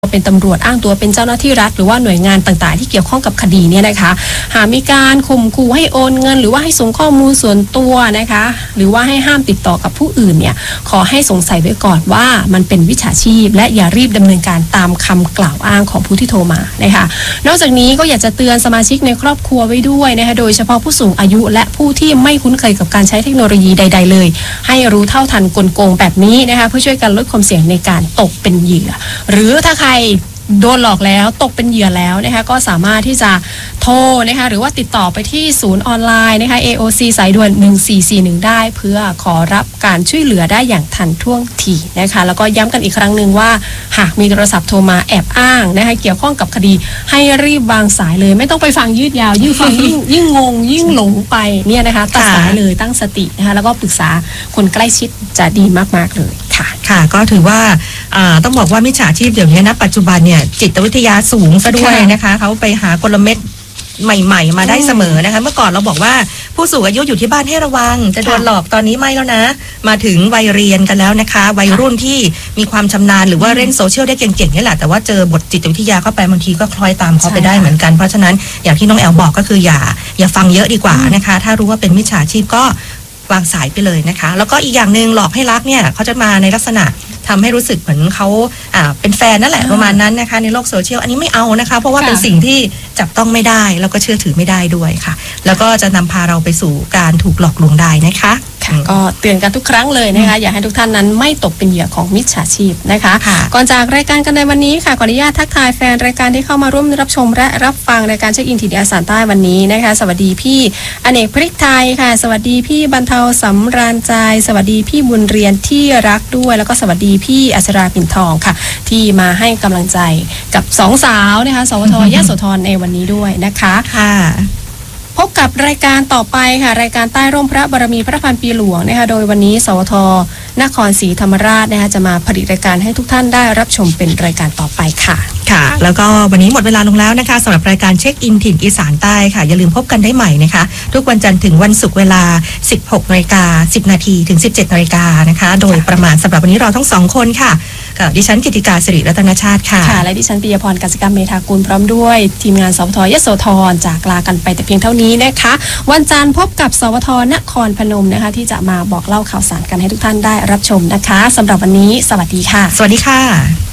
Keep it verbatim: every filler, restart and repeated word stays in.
เป็นตำรวจอ้างตัวเป็นเจ้าหน้าที่รัฐหรือว่าหน่วยงานต่างๆที่เกี่ยวข้องกับคดีเนี่ยนะคะหากมีการข่มขู่ให้โอนเงินหรือว่าให้ส่งข้อมูลส่วนตัวนะคะหรือว่าให้ห้ามติดต่อกับผู้อื่นเนี่ยขอให้สงสัยไว้ก่อนว่ามันเป็นวิชาชีพและอย่ารีบดำเนินการตามคำกล่าวอ้างของผู้ที่โทรมานะคะนอกจากนี้ก็อยากจะเตือนสมาชิกในครอบครัวไว้ด้วยนะคะโดยเฉพาะผู้สูงอายุและผู้ที่ไม่คุ้นเคยกับการใช้เทคโนโลยีใดๆเลยให้รู้เท่าทันกลโกงแบบนี้นะคะเพื่อช่วยกันลดความเสี่ยงในการตกเป็นเหยื่อหรือถ้าใครโดนหลอกแล้วตกเป็นเหยื่อแล้วนะคะก็สามารถที่จะโทรนะคะหรือว่าติดต่อไปที่ศูนย์ออนไลน์นะคะ เอ โอ ซี สายด่วนหนึ่งสี่สี่หนึ่งได้เพื่อขอรับการช่วยเหลือได้อย่างทันท่วงทีนะคะแล้วก็ย้ำกันอีกครั้งหนึ่งว่าหากมีโทรศัพท์โทรมาแอบอ้างนะคะเกี่ยวข้องกับคดีให้รีบวางสายเลยไม่ต้องไปฟังยืดยาวยิ่งฟังยิ่งยิ่งงงยิ่งหลงไปเนี่ยนะคะตัดสายเลยตั้งสตินะคะแล้วก็ปรึกษาคนใกล้ชิดจะดีมากๆเลยค่ะค่ะก็ถือว่าต้องบอกว่ามิจฉาชีพเดี๋ยวนี้นะปัจจุบันเนี่ยจิตวิทยาสูงซะด้วยนะคะเขาไปหากลเม็ดใหม่ๆมาได้เสมอนะคะเมื่อก่อนเราบอกว่าผู้สูงอายุอยู่ที่บ้านให้ระวังจะโดนหลอกตอนนี้ไม่แล้วนะมาถึงวัยเรียนกันแล้วนะคะวัยรุ่นที่มีความชำนาญหรือว่าเล่นโซเชียลได้เก่งๆนี่แหละแต่ว่าเจอบทจิตวิทยาเข้าไปบางทีก็คล้อยตามเขาไปได้เหมือนกันเพราะฉะนั้นอย่างที่น้องแอลบอกก็คืออย่าอย่าฟังเยอะดีกว่านะคะถ้ารู้ว่าเป็นมิจฉาชีพก็วางสายไปเลยนะคะแล้วก็อีกอย่างหนึ่งหลอกให้รักเนี่ยเขาจะมาในลักษณะทำให้รู้สึกเหมือนเขาอ่าเป็นแฟนนั่นแหละประมาณนั้นนะคะในโลกโซเชียลอันนี้ไม่เอานะคะเพราะว่าเป็นสิ่งที่จับต้องไม่ได้แล้วก็เชื่อถือไม่ได้ด้วยค่ะแล้วก็จะนำพาเราไปสู่การถูกหลอกลวงได้นะคะก็เตือนกันทุกครั้งเลยนะคะอยากให้ทุกท่านนั้นไม่ตกเป็นเหยื่อของมิจฉาชีพนะคะก่อนจากรายการกันในวันนี้ค่ะขออนุญาตทักทายแฟนรายการที่เข้ามาร่วมรับชมและรับฟังรายการเช็คอินถิ่นอีสานใต้วันนี้นะคะสวัสดีพี่อเนกพริกไทยค่ะสวัสดีพี่บรรเทาสำราญใจสวัสดีพี่บุญเรียนที่รักด้วยแล้วก็สวัสดีพี่อัชราปิ่นทองค่ะที่มาให้กำลังใจกับสองสาวนะคะสวทยโสธรในวันนี้ด้วยนะคะค่ะพบกับรายการต่อไปค่ะรายการใต้ร่มพระบารมีพระพันปีหลวงนะคะโดยวันนี้สวทนครศรีธรรมราชนะคะจะมาผลิตรายการให้ทุกท่านได้รับชมเป็นรายการต่อไปค่ะค่ะแล้วก็วันนี้หมดเวลาลงแล้วนะคะสำหรับรายการเช็คอินถิ่นอีสานใต้ค่ะอย่าลืมพบกันได้ใหม่นะคะทุกวันจันทร์ถึงวันศุกร์เวลา สิบหกนาฬิกาสิบนาทีถึง สิบเจ็ดนาฬิกานะคะโดยประมาณสำหรับวันนี้เราทั้งสองคนค่ะกับดิฉันกิติกาสิริรัตนชาติค่ะค่ะและดิฉันปิยพรกสิกรรมเมธากุลพร้อมด้วยทีมงานสวทยโสธรจากลากันไปแต่เพียงเท่านี้นะคะวันจันทร์พบกับสวทนครพนมนะคะที่จะมาบอกเล่าข่าวสารกันให้ทุกท่านได้รับชมนะคะสำหรับวันนี้สวัสดีค่ะสวัสดีค่ะ